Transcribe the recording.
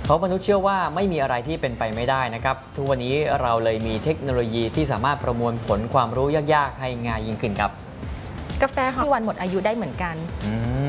เพราะมนุษย์เชื่อว่าไม่มีอะไรที่เป็นไปไม่ได้นะครับทุกวันนี้เราเลยมีเทคโนโลยีที่สามารถประมวลผลความรู้ยากๆให้ง่ายยิ่งขึ้นครับกาแฟฮอตวันหมดอายุได้เหมือนกัน